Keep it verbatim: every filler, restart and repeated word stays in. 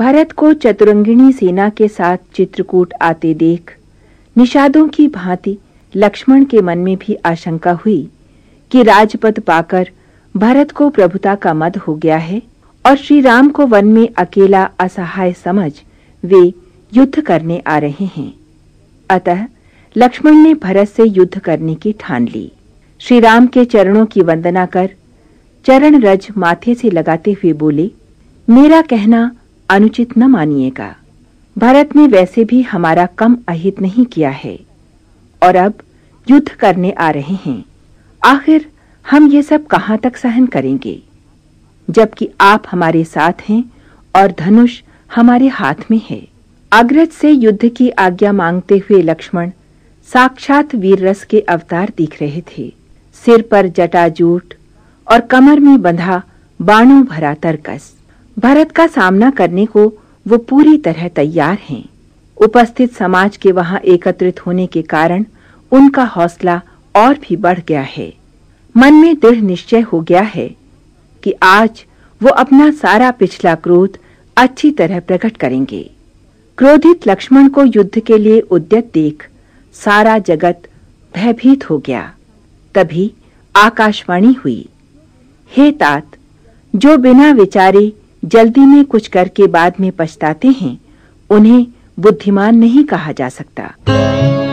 भरत को चतुरंगिणी सेना के साथ चित्रकूट आते देख निषादों की भांति लक्ष्मण के मन में भी आशंका हुई कि राजपद पाकर भरत को प्रभुता का मद हो गया है और श्री राम को वन में अकेला असहाय समझ वे युद्ध करने आ रहे हैं। अतः लक्ष्मण ने भरत से युद्ध करने की ठान ली। श्री राम के चरणों की वंदना कर चरण रज माथे से लगाते हुए बोले, मेरा कहना अनुचित न मानिएगा। भरत ने वैसे भी हमारा कम अहित नहीं किया है और अब युद्ध करने आ रहे हैं। आखिर हम ये सब कहां तक सहन करेंगे, जबकि आप हमारे साथ हैं और धनुष हमारे हाथ में है। अग्रज से युद्ध की आज्ञा मांगते हुए लक्ष्मण साक्षात वीर रस के अवतार दिख रहे थे। सिर पर जटाजूट और कमर में बंधा बाणों भरा तरकस। भरत का सामना करने को वो पूरी तरह तैयार हैं। उपस्थित समाज के वहां एकत्रित होने के कारण उनका हौसला और भी बढ़ गया है। मन में दृढ़ निश्चय हो गया है कि आज वो अपना सारा पिछला क्रोध अच्छी तरह प्रकट करेंगे। क्रोधित लक्ष्मण को युद्ध के लिए उद्यत देख सारा जगत भयभीत हो गया। तभी आकाशवाणी हुई, हे तात, जो बिना विचारे जल्दी में कुछ करके बाद में पछताते हैं, उन्हें बुद्धिमान नहीं कहा जा सकता।